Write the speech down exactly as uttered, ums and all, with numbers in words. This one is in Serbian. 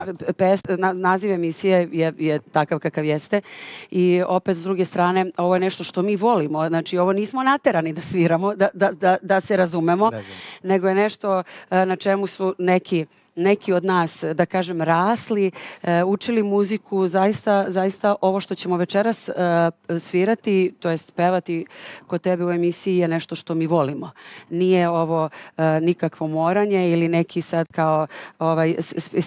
Pes, na, naziv emisije je, je takav kakav jeste i opet s druge strane ovo je nešto što mi volimo, znači ovo nismo naterani da sviramo, da, da, da, da se razumemo, ne nego je nešto na čemu su neki neki od nas, da kažem, rasli, učili muziku, zaista, zaista ovo što ćemo večeras svirati, to jest pevati kod tebe u emisiji je nešto što mi volimo. Nije ovo nikakvo moranje ili neki sad kao ovaj,